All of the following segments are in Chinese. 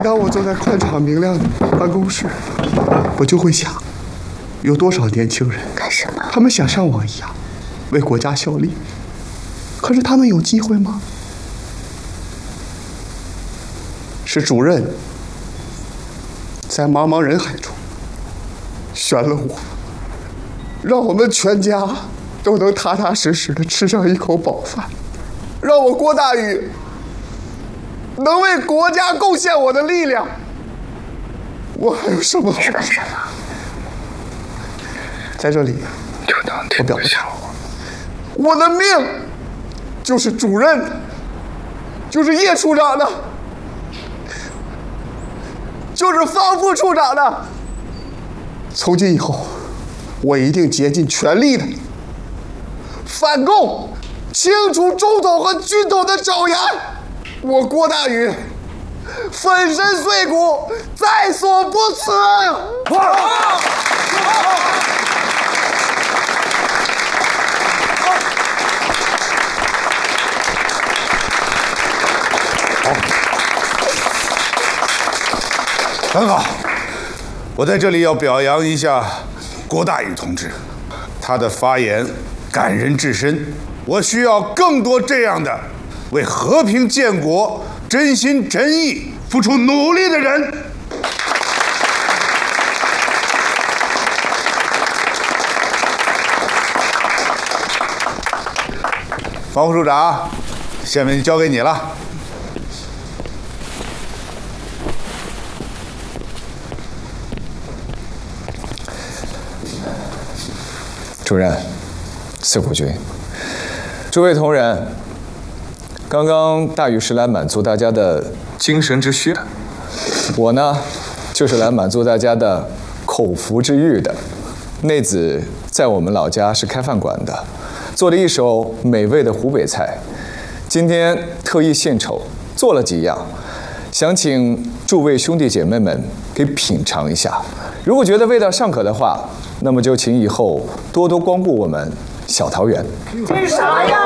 当我坐在宽敞明亮的办公室，我就会想，有多少年轻人干什么？ 他们想像我一样，为国家效力，可是他们有机会吗？是主任在茫茫人海中选了我，让我们全家都能踏踏实实的吃上一口饱饭，让我郭大宇能为国家贡献我的力量，我还有什么好？ 是干什么？ 在这里，我表不下我的命就是主任的，就是叶处长的，就是方副处长的。从今以后，我一定竭尽全力的反共，清除中统和军统的爪牙。我郭大宇粉身碎骨，在所不辞。 很好，我在这里要表扬一下郭大宇同志，他的发言感人至深。我需要更多这样的为和平建国真心真意付出努力的人。方副处长，下面就交给你了。 主任，四库军，诸位同仁，刚刚大宇是来满足大家的精神之需的，我呢，就是来满足大家的口福之欲的。内子在我们老家是开饭馆的，做了一手美味的湖北菜，今天特意献丑做了几样，想请诸位兄弟姐妹们给品尝一下。如果觉得味道尚可的话，那么就请以后多多光顾我们小桃园。 这是啥呀？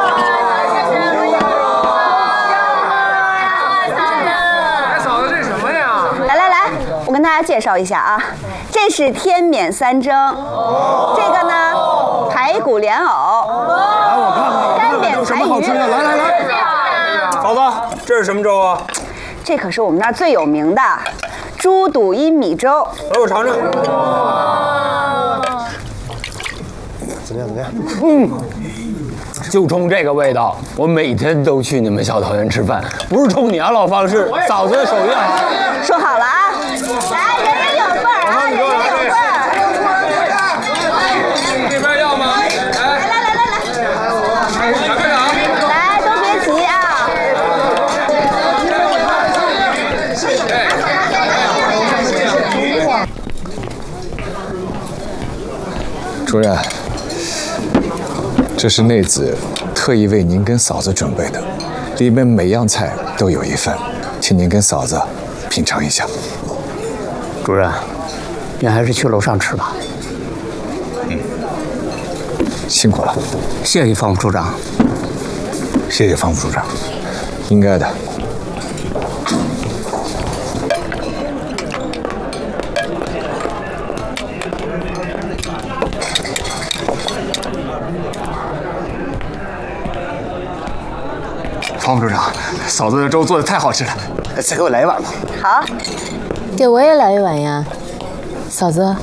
嫂子，这是什么呀？ 来，我跟大家介绍一下啊，这是天冕三蒸，这个呢排骨莲藕， 来，我看看， 干煸柴鱼。 好吃的，来，嫂子，这是什么粥啊？ 这可是我们那儿最有名的猪肚阴米粥。 来，我尝尝。 怎么样？ 就冲这个味道，我每天都去你们小桃园吃饭，不是冲你啊，老方，是嫂子的手艺好。 说好了啊，来，人人有份儿啊，人人有份儿。 这边要吗？ 来，都别急啊。 主任，这是内子特意为您跟嫂子准备的，里面每样菜都有一份，请您跟嫂子品尝一下。 主任，您还是去楼上吃吧。 辛苦了， 谢谢方副处长。 谢谢方副处长。 应该的。 方副处长，嫂子的粥做的太好吃了，再给我来一碗吧。 好， 给我也来一碗呀，嫂子。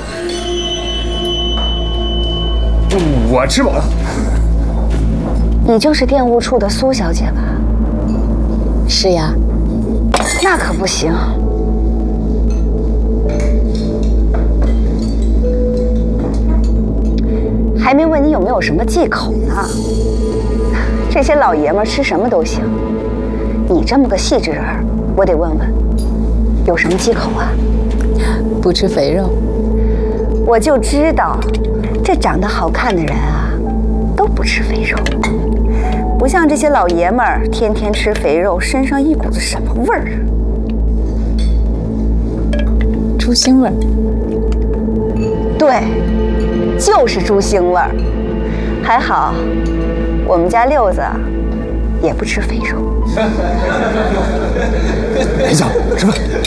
我吃饱了。 你就是电务处的苏小姐吧？ 是呀。 那可不行。还没问你有没有什么忌口呢。这些老爷们吃什么都行，你这么个细致人，我得问问，有什么忌口啊？ 不吃肥肉。 我就知道，这长得好看的人啊，都不吃肥肉，不像这些老爷们儿天天吃肥肉，身上一股子什么味儿啊？ 猪腥味儿。 对，就是猪腥味儿。还好，我们家六子也不吃肥肉。 林总，吃饭。